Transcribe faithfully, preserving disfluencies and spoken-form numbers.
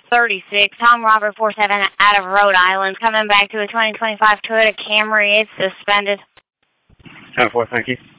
thirty-six, Tom Robert four seven out of Rhode Island, coming back to a twenty twenty-five Toyota Camry. It's suspended. ten four, thank you.